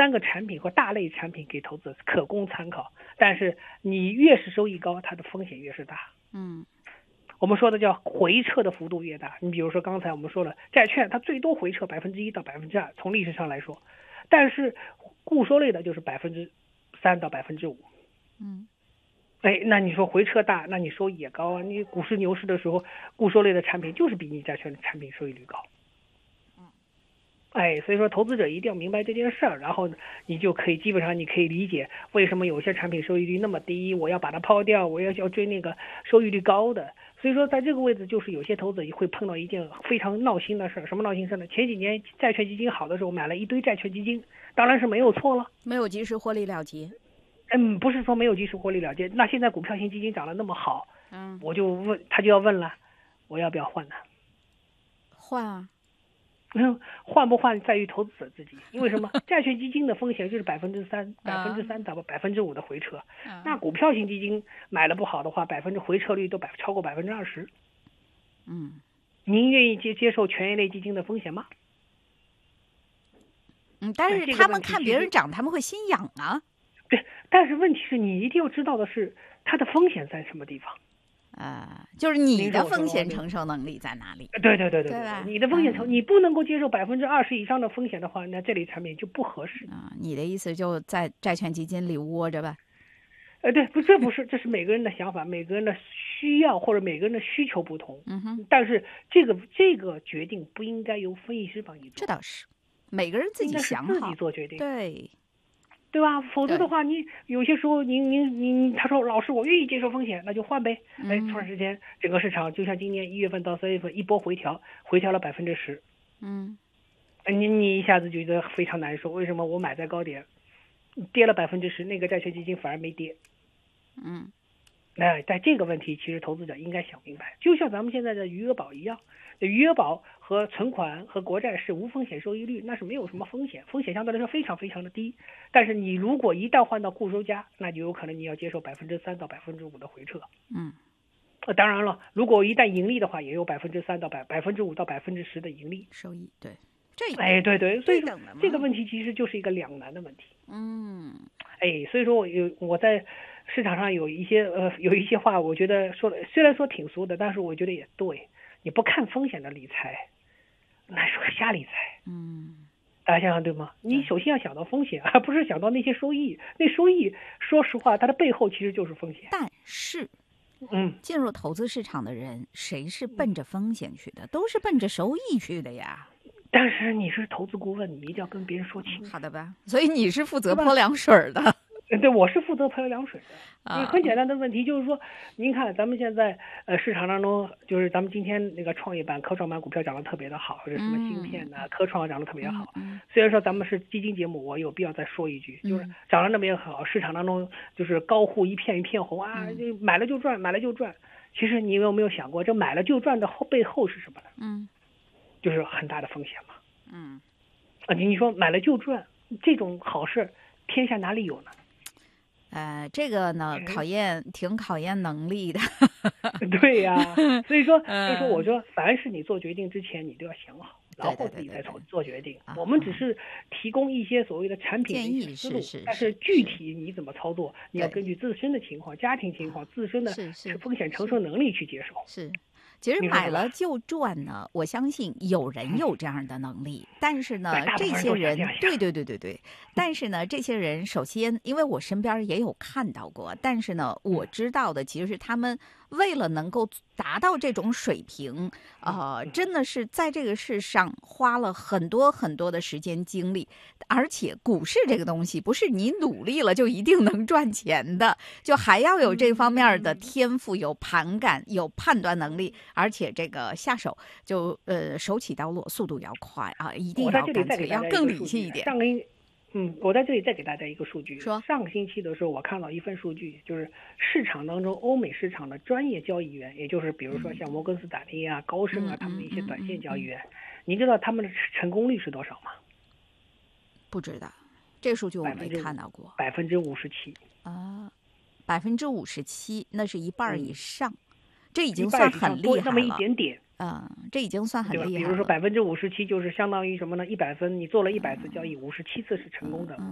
3个产品和大类产品给投资者可供参考，但是你越是收益高，它的风险越是大。我们说的叫回撤的幅度越大。你比如说刚才我们说了，债券它最多回撤1%到2%，从历史上来说，但是固收类的就是3%到5%。那你说回撤大，那你收益也高啊。你股市牛市的时候，固收类的产品就是比你债券的产品收益率高。所以说投资者一定要明白这件事儿，然后你就可以基本上你可以理解为什么有些产品收益率那么低，我要把它抛掉，我要追那个收益率高的。所以说在这个位置，就是有些投资者会碰到一件非常闹心的事儿。什么闹心事呢？前几年债券基金好的时候买了一堆债券基金，当然是没有错了， 没有及时获利了结。 不是说没有及时获利了结，那现在股票型基金涨得那么好，我就他就要问了，我要不要换呢？ 换啊。 换不换在于投资者自己，因为什么？债券基金的风险就是3%到5%的回撤，那股票型基金买了不好的话，回撤率都超过20%。您愿意接受权益类基金的风险吗？ 但是他们看别人涨，他们会心痒啊。 对，但是问题是你一定要知道的是它的风险在什么地方。 就是你的风险承受能力在哪里？ 对，你的风险你不能够接受20%以上的风险的话，那这类产品就不合适。 你的意思就在债券基金里窝着吧？ 对，这不是，这是每个人的想法，每个人的需要或者每个人的需求不同。但是这个决定不应该由分析师帮你做。 这倒是，每个人自己想好， 自己做决定。对吧？否则的话，你有些时候他说老师我愿意接受风险，那就换呗。突然之间整个市场就像今年1月份到3月份一波回调了10%。你一下子就觉得非常难受，为什么我买在高点，跌了10%，那个债券基金反而没跌？在这个问题，其实投资者应该想明白，就像咱们现在的余额宝一样，余额宝和存款和国债是无风险收益率，那是没有什么风险，风险相对来说非常非常的低。但是你如果一旦换到固收加，那就有可能你要接受3%到5%的回撤。当然了，如果一旦盈利的话，也有3%到5%到10%的盈利收益。对， 对，所以说这个问题其实就是一个两难的问题。所以说我在市场上有一些话，我觉得说的虽然说挺俗的，但是我觉得也对。你不看风险的理财，那是个瞎理财。大家想想对吗？你首先要想到风险，而不是想到那些收益。那收益，说实话，它的背后其实就是风险。 但是，进入投资市场的人，谁是奔着风险去的？都是奔着收益去的呀。 但是你是投资顾问，你一定要跟别人说清楚。 好的吧？所以你是负责泼凉水的。 对，我是负责泼凉水的。很简单的问题就是说，您看咱们现在市场当中，就是咱们今天那个创业板、科创板股票涨得特别的好，或者什么芯片的科创涨得特别好。虽然说咱们是基金节目，我有必要再说一句，就是涨得那么好，市场当中就是高呼一片红啊，买了就赚，买了就赚。其实你有没有想过，这买了就赚的背后是什么呢？就是很大的风险嘛。你说买了就赚这种好事，天下哪里有呢？ 这个呢，挺考验能力的。 对呀，所以说我说，凡是你做决定之前，你都要想好，然后自己再做决定。我们只是提供一些所谓的产品的一些思路，但是具体你怎么操作，你要根据自身的情况、家庭情况、自身的风险承受能力去接受。 其实买了就赚呢，我相信有人有这样的能力，但是呢，这些人对，但是呢，这些人首先，因为我身边也有看到过，但是呢，我知道的其实是他们为了能够达到这种水平，真的是在这个世上花了很多很多的时间精力，而且股市这个东西不是你努力了就一定能赚钱的，就还要有这方面的天赋、有盘感、有判断能力，而且这个下手就手起刀落，速度要快啊，一定要干脆，要更理性一点。 我在这里再给大家一个数据。 说上个星期的时候，我看到一份数据，就是市场当中欧美市场的专业交易员，也就是比如说像摩根斯坦利啊、高盛啊，他们的一些短线交易员，你知道他们的成功率是多少吗？ 不知道，这个数据我没看到过。 57% 啊，57%，那是一半以上，这已经算很厉害了。 那么一点点。 这已经算很厉害了。 比如说57%就是相当于什么呢？100分，你做了100次交易，57次是成功的。